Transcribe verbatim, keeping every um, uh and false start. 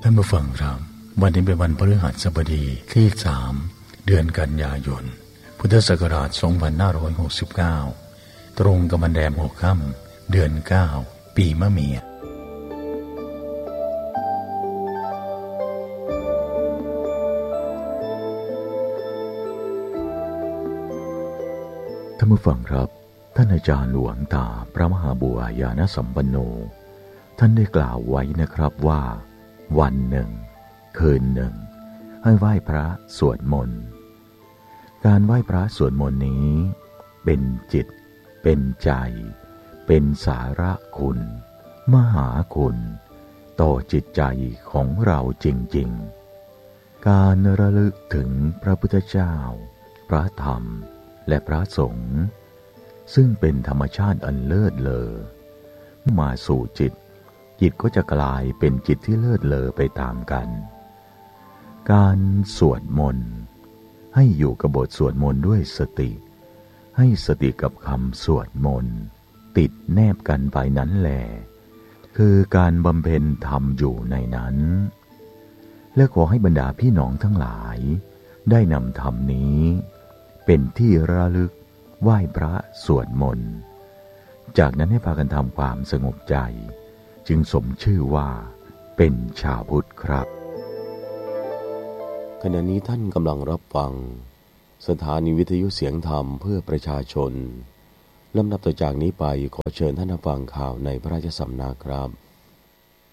ท่านผู้ฟังครับวันนี้เป็นวันพฤหัสบดีที่สามเดือนกันยายนพุทธศักราชสองพันห้าร้อยหกสิบเก้าตรงกับวันแรมหกค่ำเดือนเก้าปีมะเมียท่านผู้ฟังครับท่านอาจารย์หลวงตาพระมหาบัวญาณสัมปันโนท่านได้กล่าวไว้นะครับว่าวันหนึ่งคืนหนึ่งให้ไหว้พระสวดมนต์การไหว้พระสวดมนต์นี้เป็นจิตเป็นใจเป็นสาระคุณมหาคุณต่อจิตใจของเราจริงๆการระลึกถึงพระพุทธเจ้าพระธรรมและพระสงฆ์ซึ่งเป็นธรรมชาติอันเลิศเลอมาสู่จิตจิตก็จะกลายเป็นจิตที่เลิศเลอไปตามกันการสวดมนต์ให้อยู่กับบทสวดมนต์ด้วยสติให้สติกับคำสวดมนต์ติดแนบกันไปนั้นแหละคือการบำเพ็ญธรรมอยู่ในนั้นและขอให้บรรดาพี่น้องทั้งหลายได้นำธรรมนี้เป็นที่ระลึกไหว้พระสวดมนต์จากนั้นให้พากันทำความสงบใจจึงสมชื่อว่าเป็นชาวพุทธครับขณะนี้ท่านกำลังรับฟังสถานีวิทยุเสียงธรรมเพื่อประชาชนลำดับต่อจากนี้ไปขอเชิญท่านฟังข่าวในพระราชสำนักครับ